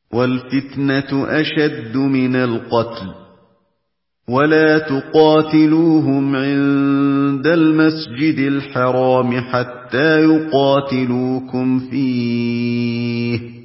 وَالْفِتْنَةُ أَشَدُّ مِنَ الْقَتْلِ ۗ وَلَا تُقَاتِلُوهُمْ عِندَ الْمَسْجِدِ الْحَرَامِ حَتَّىٰ يُقَاتِلُوكُمْ فِيهِ ۖ